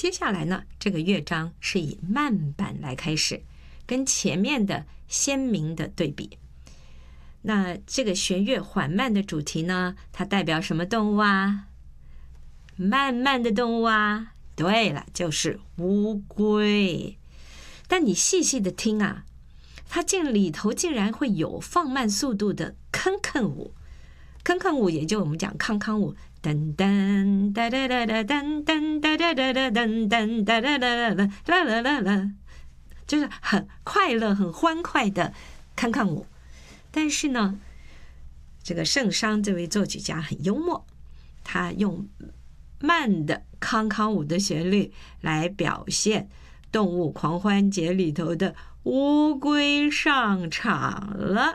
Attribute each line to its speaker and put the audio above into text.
Speaker 1: 接下来呢，这个乐章是以慢板来开始，跟前面的鲜明的对比。那这个弦乐缓慢的主题呢，它代表什么动物啊？慢慢的动物啊，对了，就是乌龟。但你细细的听啊，它里头竟然会有放慢速度的坑坑舞。坑坑舞也就我们讲康康舞，噔噔哒哒哒哒噔噔哒哒哒哒噔噔哒哒哒哒啦啦啦啦，就是很快乐、很欢快的康康舞。但是呢，这个圣桑这位作曲家很幽默，他用慢的康康舞的旋律来表现动物狂欢节里头的乌龟上场了。